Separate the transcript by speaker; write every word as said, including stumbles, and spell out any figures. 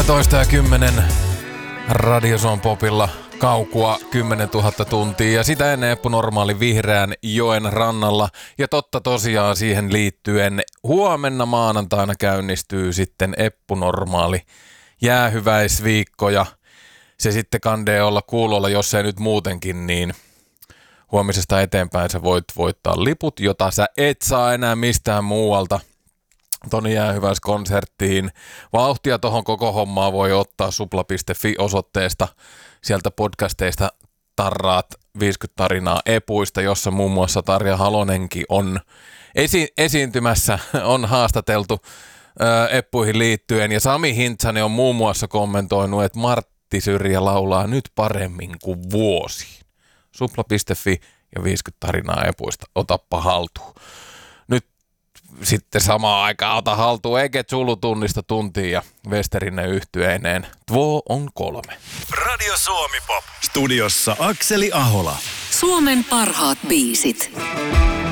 Speaker 1: kolmetoista ja kymmenen Radio Suomen Popilla kaukua kymmenentuhatta tuntia ja sitä ennen Eppu Normaali Vihreän joen rannalla. Ja totta tosiaan siihen liittyen huomenna maanantaina käynnistyy sitten Eppu Normaali jäähyväisviikko ja se sitten kandee olla kuulolla, jos ei nyt muutenkin, niin huomisesta eteenpäin sä voit voittaa liput, jota sä et saa enää mistään muualta. Toni jäähyväiskonserttiin. Vauhtia tohon koko hommaa voi ottaa supla piste fi-osoitteesta. Sieltä podcasteista tarraat viisikymmentä tarinaa epuista, jossa muun muassa Tarja Halonenkin on esi- esiintymässä, on haastateltu ö, eppuihin liittyen. Ja Sami Hintsanen on muun muassa kommentoinut, että Martti Syrjä laulaa nyt paremmin kuin vuosiin. supla piste fi ja viisikymmentä tarinaa epuista. Otappa haltuun. Nyt sitten samaan aikaan ota haltuun Ege Zulu tunnista tuntiin ja Westerinen yhtyeineen. Tuo on kolme.
Speaker 2: Radio Suomi Pop. Studiossa Akseli Ahola.
Speaker 3: Suomen parhaat biisit.